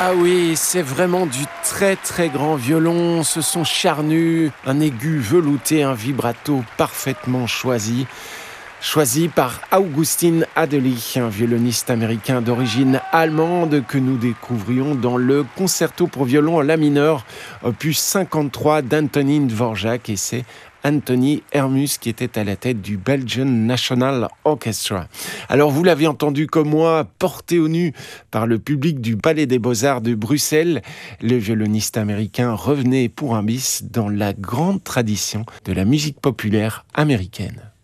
Ah oui, c'est vraiment du très très grand violon, ce son charnu, un aigu velouté, un vibrato parfaitement choisi par Augustin Adeli, un violoniste américain d'origine allemande que nous découvrions dans le concerto pour violon en la mineur, opus 53 d'Antonín Dvořák, et c'est Anthony Hermus qui était à la tête du Belgian National Orchestra. Alors vous l'avez entendu comme moi, porté au nu par le public du Palais des Beaux-Arts de Bruxelles, le violoniste américain revenait pour un bis dans la grande tradition de la musique populaire américaine.